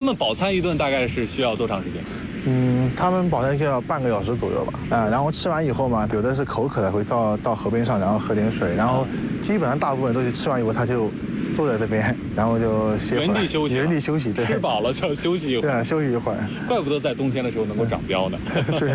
们饱餐一顿大概是需要多长时间？ 他们饱餐需要半个小时左右吧。然后吃完以后嘛，有的是口渴了会到河边上，然后喝点水，然后基本上大部分都是吃完以后他就坐在这边，然后就歇会儿， 原地休息， 原地休息。对， 吃饱了就要休息一会儿。 对，休息一会儿。 怪不得在冬天的时候能够长膘呢。 是。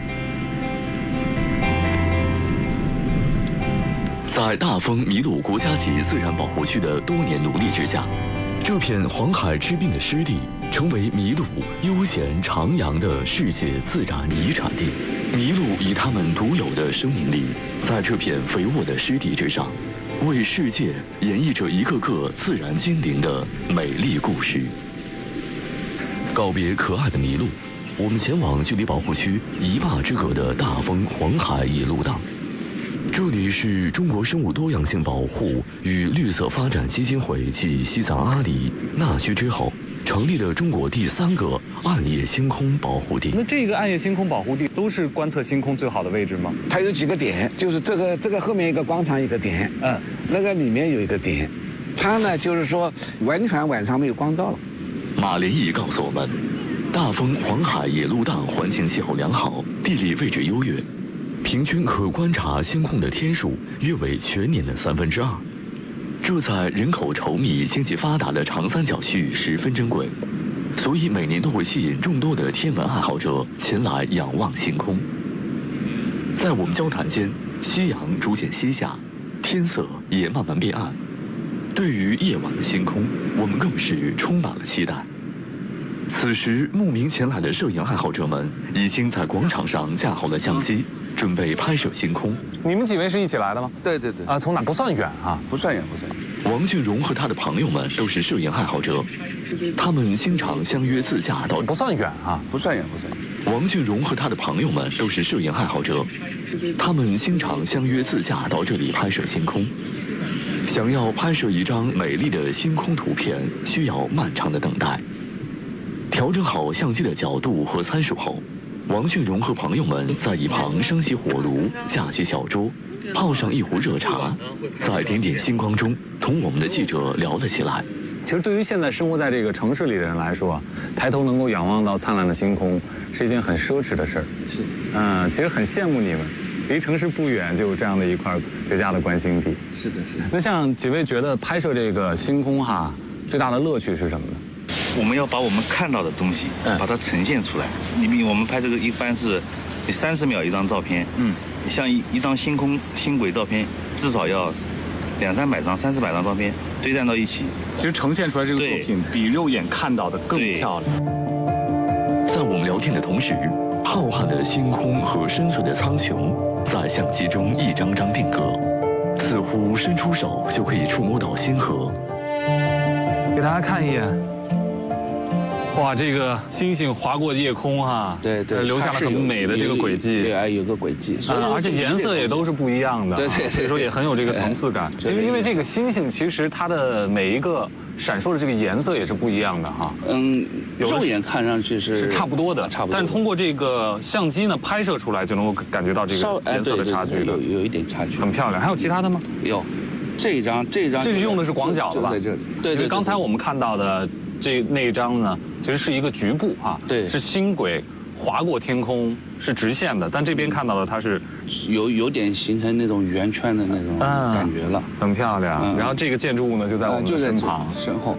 在大丰麋鹿国家级自然保护区的多年努力之下，这片黄海之滨的湿地成为麋鹿悠闲徜徉的世界自然遗产地。麋鹿以它们独有的生命力，在这片肥沃的湿地之上，为世界演绎着一个个自然精灵的美丽故事。告别可爱的麋鹿，我们前往距离保护区一坝之隔的大丰黄海野鹿荡。这里是中国生物多样性保护与绿色发展基金会继西藏阿里、纳居之后，成立了中国第3个暗夜星空保护地。 那这个暗夜星空保护地都是观测星空最好的位置吗？ 它有几个点，就是这个后面一个广场一个点，那个里面有一个点，它呢就是说完全晚上没有光照了。 马连义告诉我们，大丰黄海野鹿荡环境气候良好，地理位置优越。平均可观察星空的天数约为全年的2/3，这在人口稠密、经济发达的长三角区域十分珍贵，所以每年都会吸引众多的天文爱好者前来仰望星空。在我们交谈间，夕阳逐渐西下，天色也慢慢变暗。对于夜晚的星空，我们更是充满了期待。此时，慕名前来的摄影爱好者们已经在广场上架好了相机，准备拍摄星空。 你们几位是一起来的吗？ 对。 从哪？不算远啊， 不算远。 王俊荣和他的朋友们都是摄影爱好者，他们经常相约自驾到。 不算远啊， 不算远。 王俊荣和他的朋友们都是摄影爱好者，他们经常相约自驾到这里拍摄星空。想要拍摄一张美丽的星空图片，需要漫长的等待。调整好相机的角度和参数后，王俊荣和朋友们在一旁升起火炉，架起小桌，泡上一壶热茶，在点点星光中同我们的记者聊了起来。 其实对于现在生活在这个城市里的人来说，抬头能够仰望到灿烂的星空是一件很奢侈的事儿。其实很羡慕你们，离城市不远就有这样的一块绝佳的观星地。 是的。 那像几位觉得拍摄这个星空最大的乐趣是什么呢？ 我们要把我们看到的东西，把它呈现出来。我们拍这个一般是30秒一张照片，像一张星空星轨照片，至少要200-300张、300-400张照片堆栈到一起。 其实呈现出来这个作品比肉眼看到的更漂亮。 在我们聊天的同时，浩瀚的星空和深邃的苍穹在相机中一张张定格，似乎伸出手就可以触摸到星河。 给大家看一眼。哇，这个星星划过夜空对， 留下了很美的这个轨迹， 对，有个轨迹， 而且颜色也都是不一样的， 对， 所以说也很有这个层次感。其实因为这个星星，其实它的每一个闪烁的这个颜色也是不一样的肉眼看上去是差不多的，但通过这个相机呢拍摄出来，就能够感觉到这个颜色的差距了， 有一点差距， 很漂亮。还有其他的吗？ 有，这一张，这是用的是广角的吧？ 在这里，对， 刚才我们看到的。那一张呢，其实是一个局部对， 是星轨划过天空，是直线的，但这边看到的它是有点形成那种圆圈的那种感觉了， 很漂亮。然后这个建筑物呢就在我们的身旁， 身后。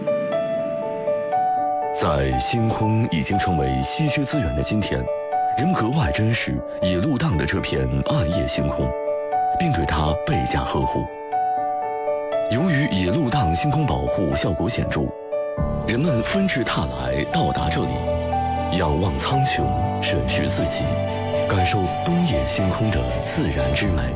在星空已经成为稀缺资源的今天，人格外珍视野鹿荡的这片暗夜星空，并对它倍加呵护。由于野鹿荡星空保护效果显著，人们纷至沓来到达这里，仰望苍穹，审视自己，感受冬夜星空的自然之美。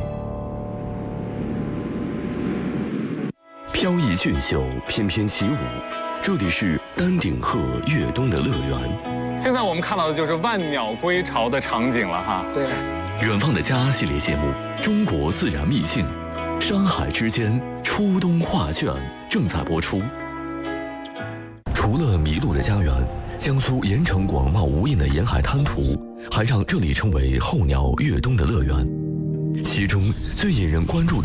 飘逸俊秀，翩翩起舞，这里是丹顶鹤越冬的乐园。 现在我们看到的就是万鸟归巢的场景了对。 远方的家系列节目《中国自然秘境》，山海之间初冬画卷正在播出。除了麋鹿的家园，江苏盐城广袤无垠的沿海滩涂，还让这里成为候鸟越冬的乐园。其中最引人关注的